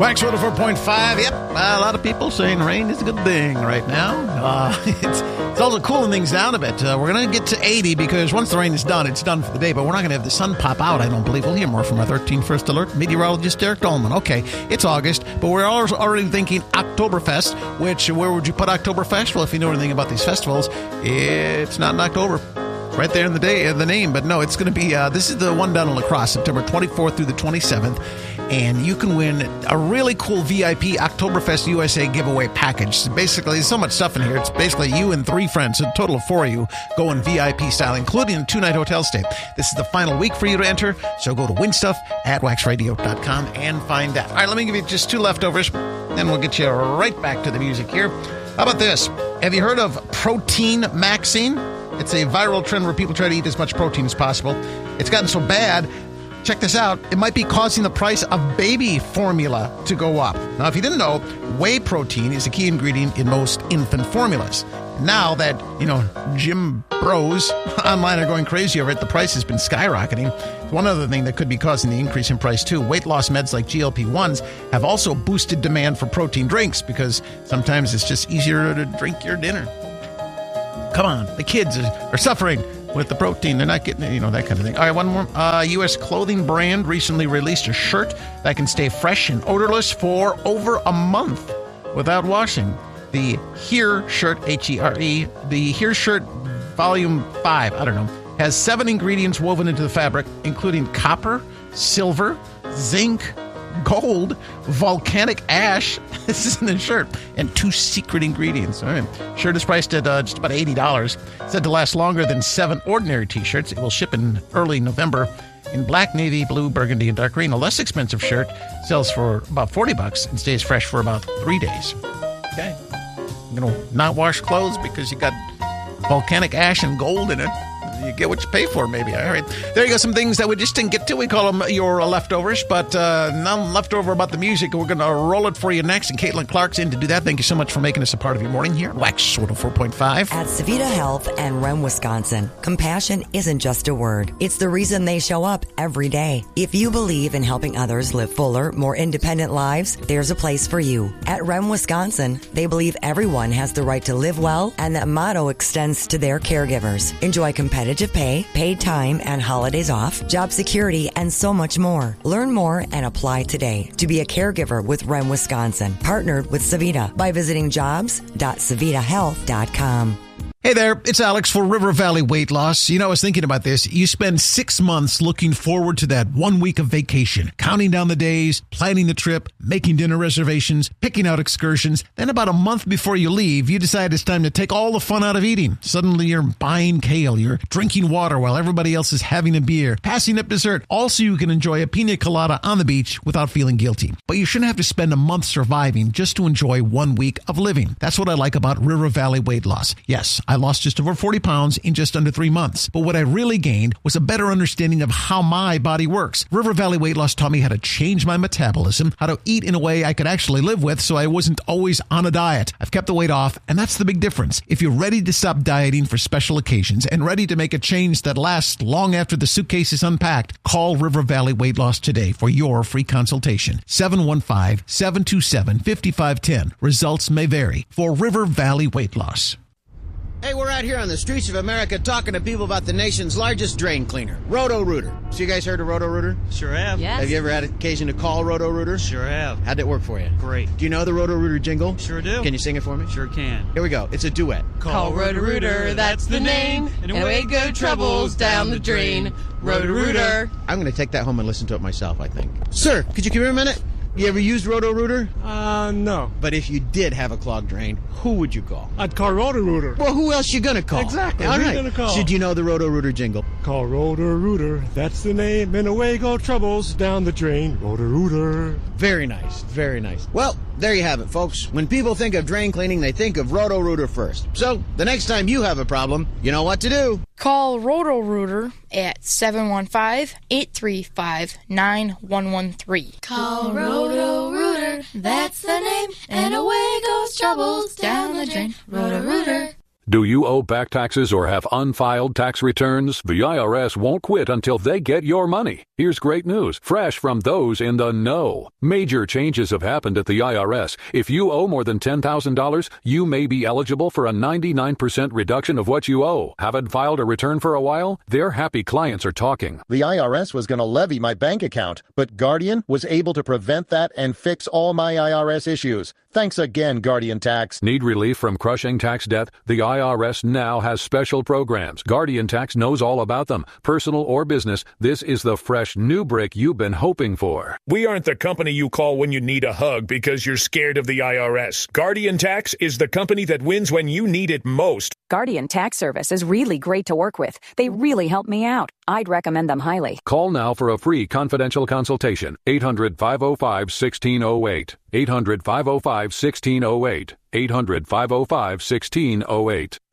Wax 104.5. Yep, a lot of people saying rain is a good thing right now. It's also cooling things down a bit. We're going to get to 80 because once the rain is done, it's done for the day. But we're not going to have the sun pop out, I don't believe. We'll hear more from our 13 First Alert meteorologist Derek Dolman. Okay, it's August, but we're already thinking Oktoberfest, where would you put Oktoberfest? Well, if you know anything about these festivals, it's not in October. Right there in the name, but no, it's going to be, this is the one down in La Crosse, September 24th through the 27th, and you can win a really cool VIP Oktoberfest USA giveaway package. So basically, there's so much stuff in here. It's basically you and 3 friends, a total of 4 of you, going VIP style, including a 2-night hotel stay. This is the final week for you to enter, so go to winstuff@waxradio.com and find out. All right, let me give you just 2 leftovers, and we'll get you right back to the music here. How about this? Have you heard of Protein Maxine? It's a viral trend where people try to eat as much protein as possible. It's gotten so bad, check this out, it might be causing the price of baby formula to go up. Now, if you didn't know, whey protein is a key ingredient in most infant formulas. Now that, gym bros online are going crazy over it, the price has been skyrocketing. One other thing that could be causing the increase in price, too, weight loss meds like GLP-1s have also boosted demand for protein drinks because sometimes it's just easier to drink your dinner. Come on, the kids are suffering with the protein. They're not getting, that kind of thing. All right, one more. U.S. clothing brand recently released a shirt that can stay fresh and odorless for over a month without washing. The Here shirt, H-E-R-E, the Here shirt Volume 5, has 7 ingredients woven into the fabric, including copper, silver, zinc, gold, volcanic ash. This is in the shirt, and 2 secret ingredients. All right. Shirt is priced at just about $80. Said to last longer than 7 ordinary T-shirts. It will ship in early November in black, navy, blue, burgundy, and dark green. A less expensive shirt sells for about $40 and stays fresh for about 3 days. Okay. Not wash clothes because you got volcanic ash and gold in it. You get what you pay for, maybe. All right. There you go. Some things that we just didn't get to. We call them your leftovers, but none left over about the music. We're going to roll it for you next, and Caitlin Clark's in to do that. Thank you so much for making us a part of your morning here. Wax 104.5. At Savita Health and Rem, Wisconsin, compassion isn't just a word. It's the reason they show up every day. If you believe in helping others live fuller, more independent lives, there's a place for you. At Rem, Wisconsin, they believe everyone has the right to live well, and that motto extends to their caregivers. Enjoy competitive pay, paid time and holidays off, job security, and so much more. Learn more and apply today to be a caregiver with Rem, Wisconsin, partnered with Savita by visiting jobs.savitahealth.com. Hey there, it's Alex for River Valley Weight Loss. I was thinking about this. You spend 6 months looking forward to that 1 week of vacation, counting down the days, planning the trip, making dinner reservations, picking out excursions. Then about a month before you leave, you decide it's time to take all the fun out of eating. Suddenly you're buying kale, you're drinking water while everybody else is having a beer, passing up dessert. Also, you can enjoy a pina colada on the beach without feeling guilty. But you shouldn't have to spend a month surviving just to enjoy 1 week of living. That's what I like about River Valley Weight Loss. Yes, I lost just over 40 pounds in just under 3 months. But what I really gained was a better understanding of how my body works. River Valley Weight Loss taught me how to change my metabolism, how to eat in a way I could actually live with so I wasn't always on a diet. I've kept the weight off, and that's the big difference. If you're ready to stop dieting for special occasions and ready to make a change that lasts long after the suitcase is unpacked, call River Valley Weight Loss today for your free consultation. 715-727-5510. Results may vary. For River Valley Weight Loss. Hey, we're out here on the streets of America talking to people about the nation's largest drain cleaner, Roto-Rooter. So you guys heard of Roto-Rooter? Sure have. Yes. Have you ever had occasion to call Roto-Rooter? Sure have. How'd it work for you? Great. Do you know the Roto-Rooter jingle? Sure do. Can you sing it for me? Sure can. Here we go. It's a duet. Call Roto-Rooter, that's the name, and away go troubles down the drain. Roto-Rooter. I'm going to take that home and listen to it myself, I think. Sir, could you come here a minute? You ever used Roto-Rooter? No. But if you did have a clogged drain, who would you call? I'd call Roto-Rooter. Well, who else you gonna call? Exactly. All Who you right. gonna call? Should you know the Roto-Rooter jingle? Call Roto-Rooter, that's the name, and away go troubles down the drain. Roto-Rooter. Very nice, very nice. Well, there you have it, folks. When people think of drain cleaning, they think of Roto-Rooter first. So, the next time you have a problem, you know what to do. Call Roto-Rooter at 715-835-9113. Call Roto-Rooter, that's the name, and away goes troubles down the drain. Roto-Rooter. Do you owe back taxes or have unfiled tax returns? The IRS won't quit until they get your money. Here's great news, fresh from those in the know. Major changes have happened at the IRS. If you owe more than $10,000, you may be eligible for a 99% reduction of what you owe. Haven't filed a return for a while? Their happy clients are talking. The IRS was going to levy my bank account, but Guardian was able to prevent that and fix all my IRS issues. Thanks again, Guardian Tax. Need relief from crushing tax debt? The IRS now has special programs. Guardian Tax knows all about them. Personal or business, this is the fresh new brick you've been hoping for. We aren't the company you call when you need a hug because you're scared of the IRS. Guardian Tax is the company that wins when you need it most. Guardian Tax Service is really great to work with. They really help me out. I'd recommend them highly. Call now for a free confidential consultation. 800-505-1608. 800-505-1608. 800-505-1608.